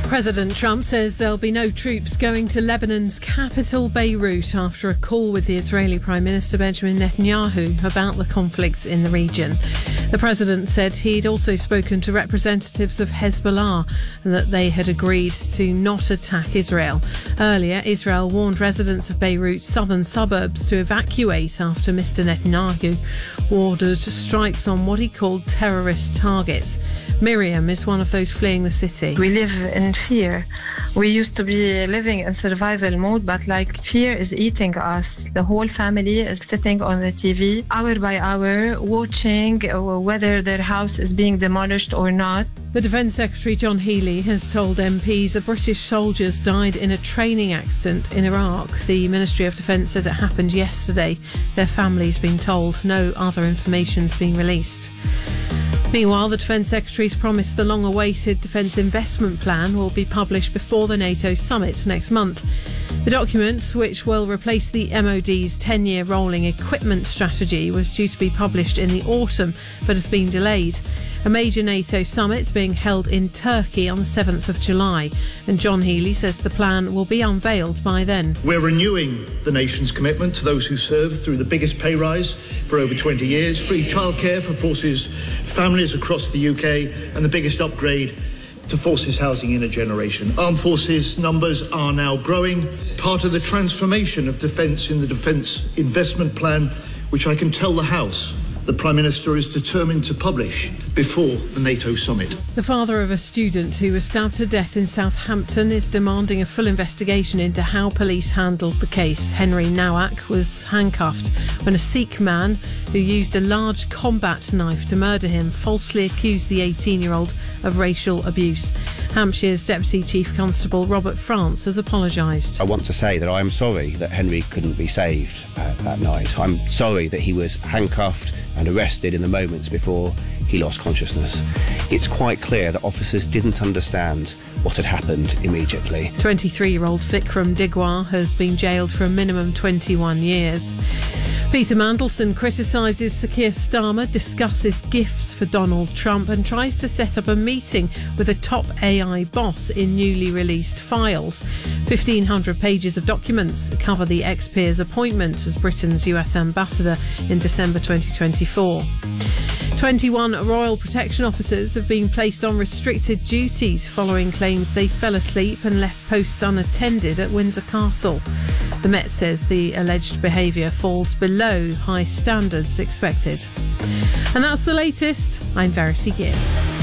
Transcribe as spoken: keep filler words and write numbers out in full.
President Trump says there'll be no troops going to Lebanon's capital, Beirut, after a call with the Israeli Prime Minister Benjamin Netanyahu about the conflicts in the region. The president said he'd also spoken to representatives of Hezbollah and that they had agreed to not attack Israel. Earlier, Israel warned residents of Beirut's southern suburbs to evacuate after Mister Netanyahu ordered strikes on what he called terrorist targets. Miriam is one of those fleeing the city. We live in fear. We used to be living in survival mode, but like fear is eating us. The whole family is sitting on the T V hour by hour, watching whether their house is being demolished or not. The Defence Secretary John Healey has told M Ps that British soldiers died in a training accident in Iraq. The Ministry of Defence says it happened yesterday. Their families being told no other information's been released. Meanwhile, the Defence Secretary's promised the long-awaited Defence Investment Plan will be published before the NATO summit next month. The document, which will replace the M O D's ten-year rolling equipment strategy, was due to be published in the autumn, but has been delayed. A major NATO summit is being held in Turkey on the seventh of July, and John Healey says the plan will be unveiled by then. We're renewing the nation's commitment to those who serve through the biggest pay rise for over twenty years, free childcare for Forces families across the U K, and the biggest upgrade to Forces housing in a generation. Armed Forces numbers are now growing, part of the transformation of defence in the Defence Investment Plan, which I can tell the House the Prime Minister is determined to publish before the NATO summit. The father of a student who was stabbed to death in Southampton is demanding a full investigation into how police handled the case. Henry Nowak was handcuffed when a Sikh man who used a large combat knife to murder him falsely accused the eighteen-year-old of racial abuse. Hampshire's Deputy Chief Constable Robert France has apologised. I want to say that I am sorry that Henry couldn't be saved uh, that night. I'm sorry that he was handcuffed and arrested in the moments before he lost consciousness. It's quite clear that officers didn't understand what had happened immediately. twenty-three-year-old Vikram Digwar has been jailed for a minimum twenty-one years. Peter Mandelson criticises Sir Keir Starmer, discusses gifts for Donald Trump and tries to set up a meeting with a top A I boss in newly released files. fifteen hundred pages of documents cover the ex-peer's appointment as Britain's U S ambassador in December twenty twenty-four. twenty-one Royal Protection Officers have been placed on restricted duties following claims they fell asleep and left posts unattended at Windsor Castle. The Met says the alleged behaviour falls below high standards expected. And that's the latest. I'm Verity Gibb.